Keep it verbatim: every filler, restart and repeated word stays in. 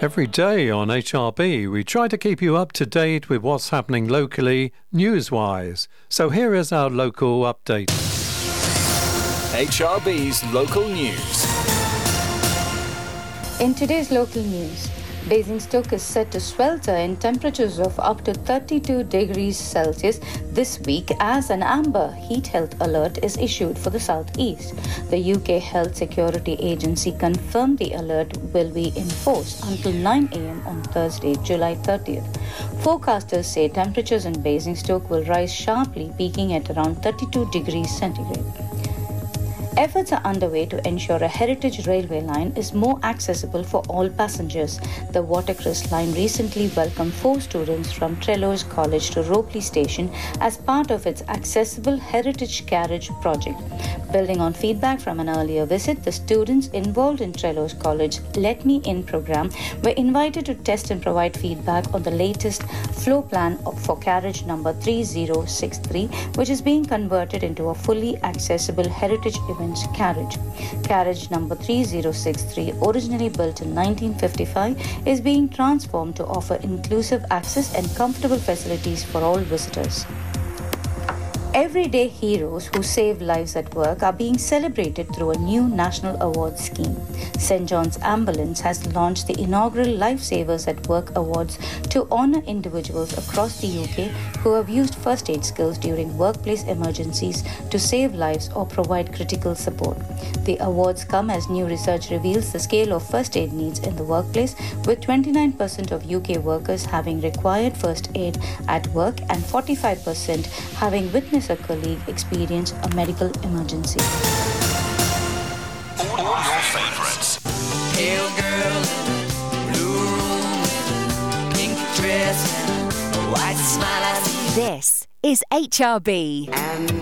Every day on H R B, we try to keep you up to date with what's happening locally, news-wise. So here is our local update. H R B's local news. In today's local news, Basingstoke is set to swelter in temperatures of up to thirty-two degrees Celsius this week as an amber heat health alert is issued for the southeast. The U K Health Security Agency confirmed the alert will be enforced until nine a.m. on Thursday, July thirtieth. Forecasters say temperatures in Basingstoke will rise sharply, peaking at around thirty-two degrees centigrade. Efforts are underway to ensure a heritage railway line is more accessible for all passengers. The Watercress line recently welcomed four students from Trelaw's College to Ropley Station as part of its Accessible Heritage Carriage project. Building on feedback from an earlier visit, the students involved in Trelaw's College Let Me In program were invited to test and provide feedback on the latest floor plan for carriage number three zero six three, which is being converted into a fully accessible heritage event carriage. Carriage number three zero six three, originally built in nineteen fifty-five, is being transformed to offer inclusive access and comfortable facilities for all visitors. Everyday heroes who save lives at work are being celebrated through a new national award scheme. Saint John's Ambulance has launched the inaugural Lifesavers at Work Awards to honour individuals across the U K who have used first aid skills during workplace emergencies to save lives or provide critical support. The awards come as new research reveals the scale of first aid needs in the workplace, with twenty-nine percent of U K workers having required first aid at work and forty-five percent having witnessed a colleague experience a medical emergency. All your favourites. Pale girl in a blue room, pink dress and a white smile. I see. This is H R B. And